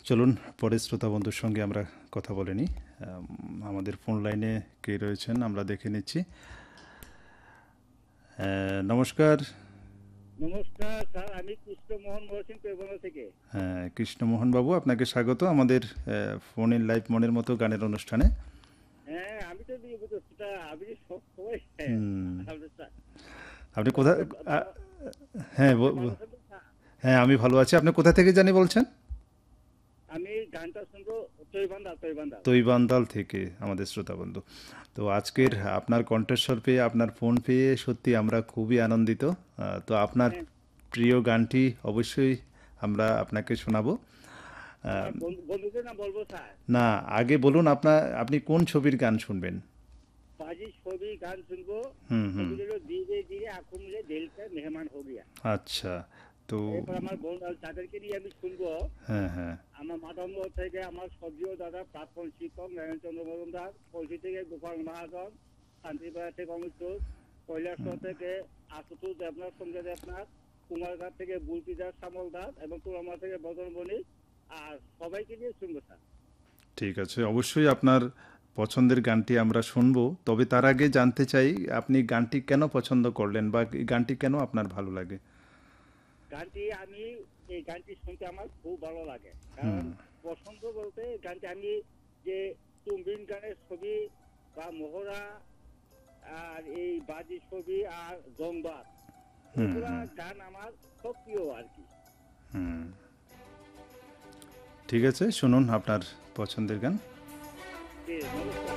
চলুন পরের শ্রোতা বন্ধুর সঙ্গে আমরা কথা বলে নিই। আমাদের ফোন লাইনে কে রয়েছেন আমরা দেখে নিচ্ছি। নমস্কার। নমস্কার স্যার, আমি কৃষ্ণমোহন বলছি পেবনা থেকে। হ্যাঁ, কৃষ্ণমোহন বাবু, আপনাকে স্বাগত আমাদের ফোন ইন লাইভ মনের মতো গানের অনুষ্ঠানে। হ্যাঁ, আমি তো নিয়মিত সেটা আমি সব সময় হুম, আপনার স্যার। আপনি কোথা আপনি আ- ভালো হ্যাঁ আপনি ভালো আছেন তো স্যার? হ্যাঁ, আমি ভালো আছি। আপনি কোথা থেকে জানি বলছেন? আমি গানটা শুনবো তৈবান্দাল। তৈবান্দাল থেকে আমাদের শ্রোতা বন্ধু। তো আজকের হ্যাঁ আপনার কণ্ঠস্বর পেয়ে, আপনার ফোন পেয়ে সত্যি আমরা খুবই আনন্দিত। তো আপনার হ্যাঁ। প্রিয় গানটি অবশ্যই আমরা আপনাকে শোনাবো। আমার বন্ধুদের নাম বলবো স্যার। না, আগে বলুন আপনি কোন ছবির গান শুনবেন? বাজি ছবি গান শুনবো। হুম হুম। ছবিগুলো ধীরে ধীরে আঁখোं মিলে দিল का मेहमान हो गया। আচ্ছা। তো এরপর আমার বন্ধু তাদেরকে নিয়ে আমি শুনবো। হ্যাঁ হ্যাঁ। আমার মাধবনগর থেকে আমার সবজিও দাদা প্রাক্তন শিক্ষক নয়নচন্দ্র মজুমদার, পল্লী থেকে গোপাল মহাজন, শান্তিপাড়া থেকে অমিত ঘোষ, কৈলাসহর থেকে আশুতোষ দেবনাথ, সঞ্জয় দেবনাথ, কুমারঘাট থেকে বুলটি দাস, শ্যামল দাস এবং তুলামা থেকে বদন বণিক। আর সবাইকে নিয়ে শুনবো স্যার। ঠিক আছে, অবশ্যই আপনার পছন্দের গানটি আমরা শুনবো। তবে তার আগে জানতে চাই আপনি গানটি কেন পছন্দ করলেন বা এই গানটি কেন আপনার ভালো লাগে? গানটি আমি এই গানটি শুনতে আমার খুব ভালো লাগে, হুম কারণ পছন্দ বলতে গানটি আমি যে তুমবিন গানের ছবি বা মোহরা আর এই বাজি ছবি আর জংবাদ, হুম এগুলা হুম গান আমার খুব প্রিয় আর কি। হুম। ঠিক আছে, শুনুন আপনার পছন্দের গান। নমস্কার।